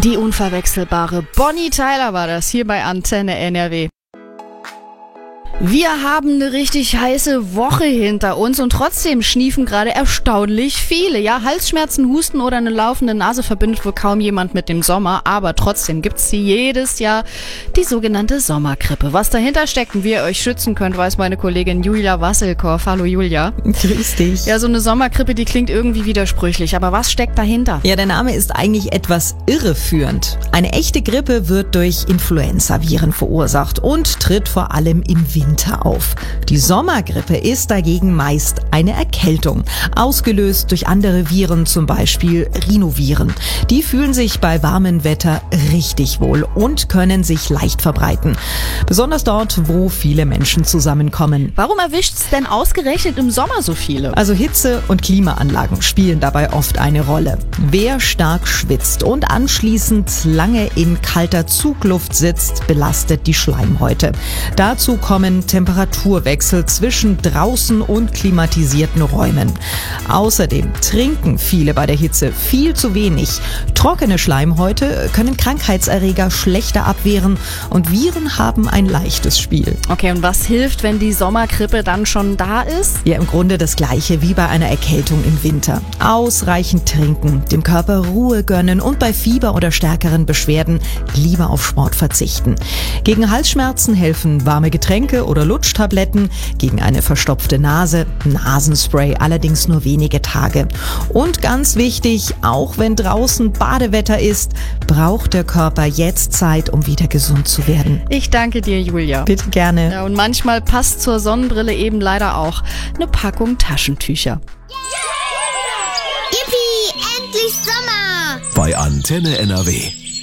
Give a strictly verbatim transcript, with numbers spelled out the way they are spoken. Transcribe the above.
Die unverwechselbare Bonnie Tyler war das hier bei Antenne N R W. Wir haben eine richtig heiße Woche hinter uns und trotzdem schniefen gerade erstaunlich viele. Ja, Halsschmerzen, Husten oder eine laufende Nase verbindet wohl kaum jemand mit dem Sommer, aber trotzdem gibt's sie jedes Jahr, die sogenannte Sommergrippe. Was dahinter steckt und wie ihr euch schützen könnt, weiß meine Kollegin Julia Wasselkorf. Hallo Julia. Grüß dich. Ja, so eine Sommergrippe, die klingt irgendwie widersprüchlich, aber was steckt dahinter? Ja, der Name ist eigentlich etwas irreführend. Eine echte Grippe wird durch Influenzaviren verursacht und tritt vor allem im Winter auf. Die Sommergrippe ist dagegen meist eine Erkältung, ausgelöst durch andere Viren, zum Beispiel Rhinoviren. Die fühlen sich bei warmem Wetter richtig wohl und können sich leicht verbreiten. Besonders dort, wo viele Menschen zusammenkommen. Warum erwischt's denn ausgerechnet im Sommer so viele? Also Hitze und Klimaanlagen spielen dabei oft eine Rolle. Wer stark schwitzt und anschließend lange in kalter Zugluft sitzt, belastet die Schleimhäute. Dazu kommen Temperaturwechsel zwischen draußen und klimatisierten Räumen. Außerdem trinken viele bei der Hitze viel zu wenig. Trockene Schleimhäute können Krankheitserreger schlechter abwehren und Viren haben ein leichtes Spiel. Okay, und was hilft, wenn die Sommergrippe dann schon da ist? Ja, im Grunde das Gleiche wie bei einer Erkältung im Winter. Ausreichend trinken, dem Körper Ruhe gönnen und bei Fieber oder stärkeren Beschwerden lieber auf Sport verzichten. Gegen Halsschmerzen helfen warme Getränke oder Lutschtabletten, gegen eine verstopfte Nase Nasenspray, allerdings nur wenige Tage. Und ganz wichtig, auch wenn draußen Badewetter ist, braucht der Körper jetzt Zeit, um wieder gesund zu werden. Ich danke dir, Julia. Bitte gerne. Ja, und manchmal passt zur Sonnenbrille eben leider auch eine Packung Taschentücher. Yippie, endlich Sommer! Bei Antenne N R W.